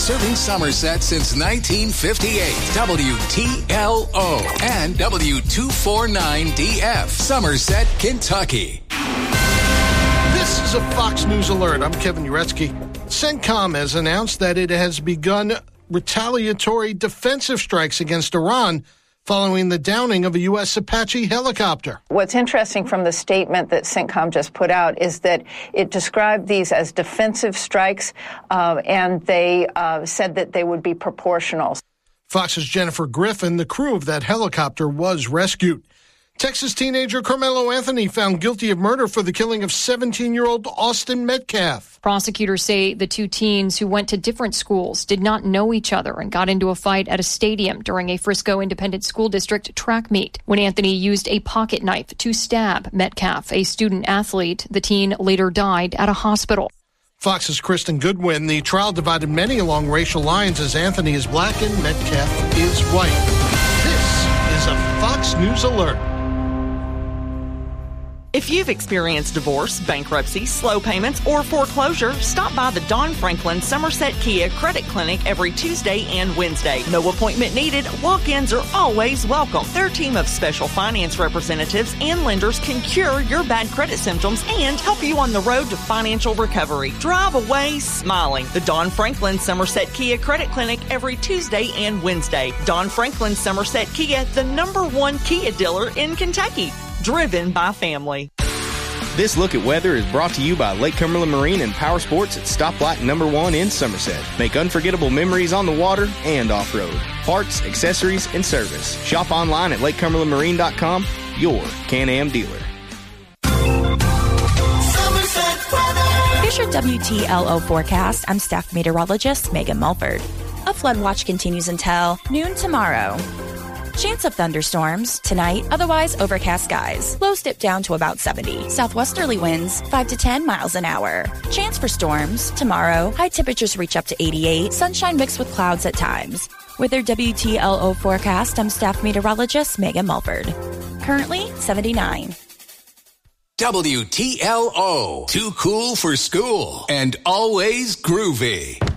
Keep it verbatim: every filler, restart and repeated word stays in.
Serving Somerset since nineteen fifty-eight. W T L O and W two forty-nine D F. Somerset, Kentucky. This is a Fox News Alert. I'm Kevin Uretsky. CENTCOM has announced that it has begun retaliatory defensive strikes against Iran following the downing of a U S Apache helicopter. What's interesting from the statement that CENTCOM just put out is that it described these as defensive strikes, uh, and they uh, said that they would be proportional. Fox's Jennifer Griffin, the crew of that helicopter, was rescued. Texas teenager Carmelo Anthony found guilty of murder for the killing of seventeen-year-old Austin Metcalf. Prosecutors say the two teens who went to different schools did not know each other and got into a fight at a stadium during a Frisco Independent School District track meet. When Anthony used a pocket knife to stab Metcalf, a student athlete, the teen later died at a hospital. Fox's Kristen Goodwin. The trial divided many along racial lines as Anthony is black and Metcalf is white. This is a Fox News Alert. If you've experienced divorce, bankruptcy, slow payments, or foreclosure, stop by the Don Franklin Somerset Kia Credit Clinic every Tuesday and Wednesday. No appointment needed. Walk-ins are always welcome. Their team of special finance representatives and lenders can cure your bad credit symptoms and help you on the road to financial recovery. Drive away smiling. The Don Franklin Somerset Kia Credit Clinic every Tuesday and Wednesday. Don Franklin Somerset Kia, the number one Kia dealer in Kentucky. Driven by family. This look at weather is brought to you by Lake Cumberland Marine and Power Sports at Stoplight Number One in Somerset. Make unforgettable memories on the water and off-road. Parts, accessories, and service. Shop online at lake cumberland marine dot com. Your Can-Am dealer. Here's your W T L O forecast. I'm staff meteorologist Megan Mulford. A flood watch continues until noon tomorrow. Chance of thunderstorms tonight, otherwise overcast skies. Lows dip down to about seventy. Southwesterly winds five to ten miles an hour. Chance for storms tomorrow. High temperatures reach up to eighty-eight. Sunshine mixed with clouds at times. With their W T L O forecast, I'm staff meteorologist Megan Mulford. Currently seventy-nine. W T L O. Too cool for school and always groovy.